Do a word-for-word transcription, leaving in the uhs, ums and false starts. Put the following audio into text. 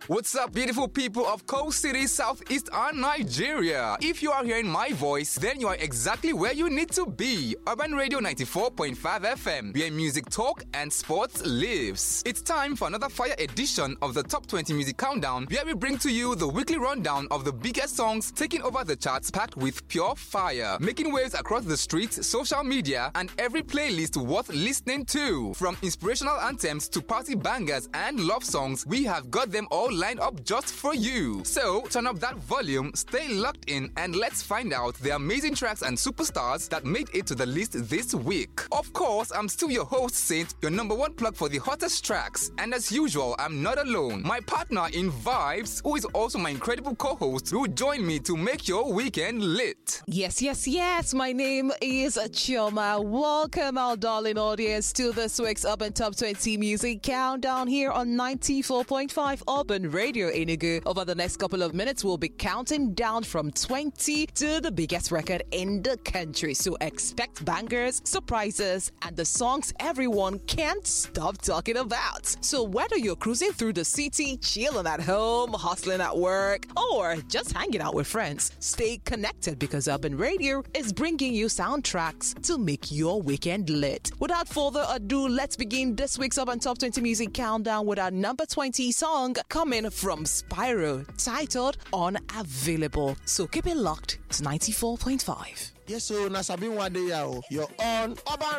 What's up, beautiful people of Coast City, Southeast and Nigeria? If you are hearing my voice, then you are exactly where you need to be. Urban Radio ninety-four point five F M, where music talk and sports lives. It's time for another fire edition of the Top twenty Music Countdown, where we bring to you the weekly rundown of the biggest songs taking over the charts, packed with pure fire, making waves across the streets, social media, and every playlist worth listening to. From inspirational anthems to party bangers and love songs, we have got them all lined up just for you. So turn up that volume, stay locked in, and let's find out the amazing tracks and superstars that made it to the list this week. Of course, I'm still your host, Saint, your number one plug for the hottest tracks. And as usual, I'm not alone. My partner in vibes, who is also my incredible co-host, will join me to make your weekend lit. Yes, yes, yes. My name is Chioma. Welcome, our darling audience, to this week's Urban Top twenty Music Countdown here on ninety-four point five Urban Radio Enugu. Over the next couple of minutes, we'll be counting down from twenty to the biggest record in the country. So expect bangers, surprises, and the songs everyone can't stop talking about. So whether you're cruising through the city, chilling at home, hustling at work, or just hanging out with friends, stay connected because Urban Radio is bringing you soundtracks to make your weekend lit. Without further ado, let's begin this week's Urban Top twenty Music Countdown with our number twenty song coming from Spyro, titled Unavailable. So keep it locked to ninety-four point five. Yes, so Nasabin one day, you're on Urban